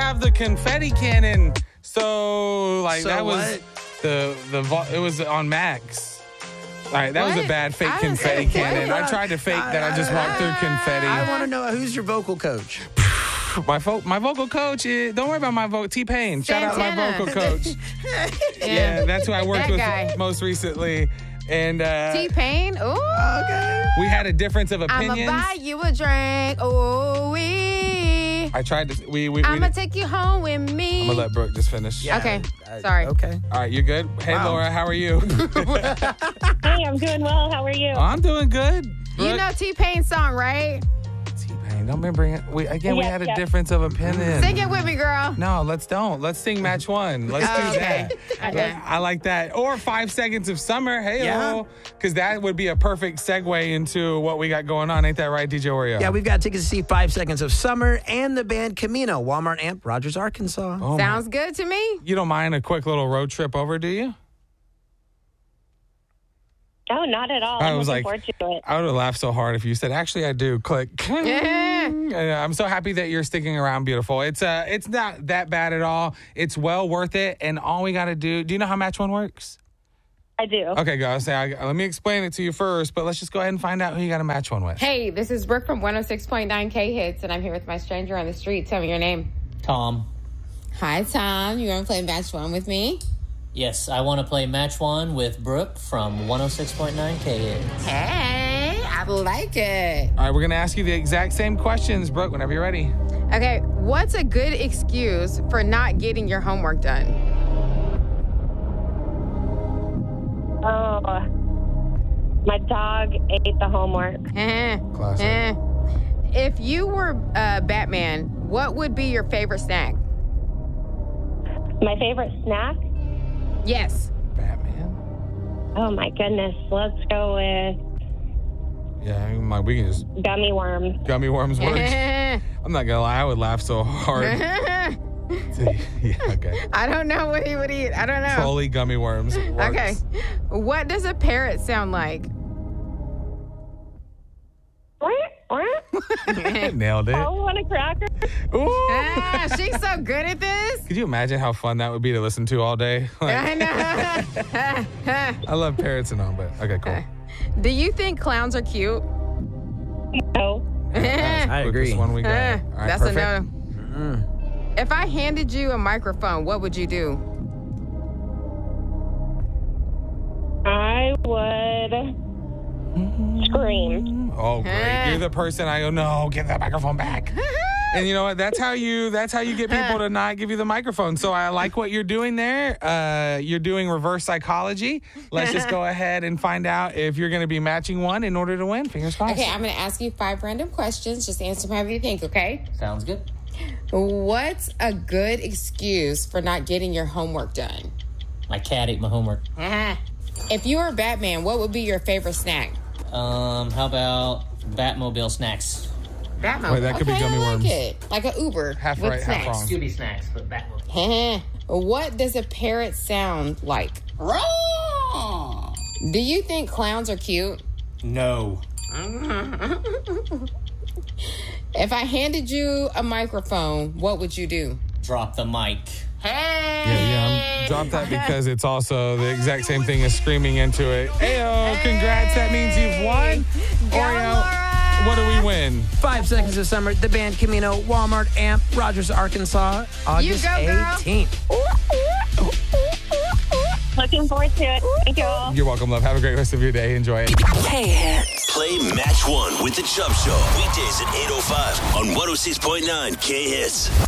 have the confetti cannon. So So that was what? it was on Max. All right, that was a What? bad fake I didn't confetti say cannon. what. I tried to fake that I just walked through confetti. I want to know who's your vocal coach. My vocal coach is, don't worry about my vocal, T-Pain. Shout out my Santana. vocal coach. Yeah, that's who I worked That with guy. most recently. And T-Pain. Ooh. Okay. we had a difference of I'ma opinions. buy you a drink. Ooh wee. I tried to, we I'ma take you home with me. I'm gonna let Brooke just finish. Yeah, Okay, sorry. Okay. All right, you good? Hey, Wow. Laura, how are you? Hey, I'm doing well. How are you? I'm doing good. You Brooke? know T-Pain's song, right? T-Pain, don't be bringing. We had a Yeah. difference of opinion. Sing it with me, girl. No, let's sing match one. Let's do Okay. that. Okay. I like that. Or 5 seconds of summer. Hey, Yeah. because that would be a perfect segue into what we got going on. Ain't that right, DJ Oreo? Yeah, we've got tickets to see 5 Seconds of Summer and the band Camino, Walmart Amp, Rogers, Arkansas. Oh, my- Sounds good to me. You don't mind a quick little road trip over, do you? Oh, not at all. I I'm was looking like- forward to it. I would have laughed so hard if you said, actually, I do. Click. Yeah. I'm so happy that you're sticking around, beautiful. It's not that bad at all. It's well worth it. And all we got to do you know how match one works? I do. Okay, guys, let me explain it to you first, but let's just go ahead and find out who you got to match one with. Hey, this is Brooke from 106.9 K Hits, and I'm here with my stranger on the street. Tell me your name. Tom. Hi, Tom. You want to play match one with me? Yes, I want to play match one with Brooke from 106.9 KHits. Hey, I like it. All right, we're going to ask you the exact same questions, Brooke, whenever you're ready. Okay, what's a good excuse for not getting your homework done? Oh, my dog ate the homework. Classic. If you were Batman, what would be your favorite snack? My favorite snack? Yes. Batman? Oh, my goodness. Let's go with Yeah, we can just gummy worms. gummy worms works. I I'm not going to lie, I would laugh so hard. Yeah, okay. don't know what he would eat. I don't know. Fully gummy worms. Works. Okay. What does a parrot sound like? Nailed it. Oh, want a cracker? Ooh. She's so good at this. Could you imagine how fun that would be to listen to all day? Like, I know. I love parrots and all, but okay, cool. Do you think clowns are cute? No. I agree. Quickest one we got. All right, That's perfect. a no. If I handed you a microphone, what would you do? I would scream. Oh, great. You're the person I go, no, give that microphone back. And you know what? That's how you get people to not give you the microphone. So I like what you're doing there. You're doing reverse psychology. Let's just go ahead and find out if you're going to be matching one in order to win. Fingers crossed. Okay, I'm going to ask you 5 random questions. Just answer them however you think, okay? Sounds good. What's a good excuse for not getting your homework done? My cat ate my homework. If you were Batman, what would be your favorite snack? How about Batmobile snacks? Batman. Wait, that could be okay, gummy I worms. like it. Like an Uber Half with right, half snacks. wrong. Scooby snacks, but Batmobile. What does a parrot sound like? Do you think clowns are cute? No. If I handed you a microphone, what would you do? Drop the mic. Yeah. Drop that because it's also the exact same thing as screaming into it. Ayo, congrats. That means you've won. Oreo, Laura! what do we win? 5 Seconds of Summer, the band Camino, Walmart Amp, Rogers, Arkansas, August go, girl. 18th. Looking forward to it. Thank you all. You're welcome, love. Have a great rest of your day. Enjoy it. K-Hits. Play Match 1 with The Chubb Show. Weekdays at 8:05 on 106.9 K-Hits.